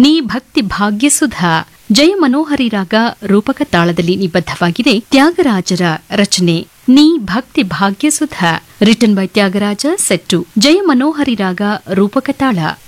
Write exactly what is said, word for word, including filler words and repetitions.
ನೀ ಭಕ್ತಿ ಭಾಗ್ಯಸುಧಾ. ಜಯ ಮನೋಹರಿ ರಾಗ ರೂಪಕ ತಾಳದಲ್ಲಿ ನಿಬದ್ಧವಾಗಿದೆ. ತ್ಯಾಗರಾಜರ ರಚನೆ ನೀ ಭಕ್ತಿ ಭಾಗ್ಯಸುಧಾ, ರಿಟನ್ ಬೈ ತ್ಯಾಗರಾಜ, ಸೆಟ್ಟು ಜಯ ಮನೋಹರಿ ರಾಗ ರೂಪಕ ತಾಳ.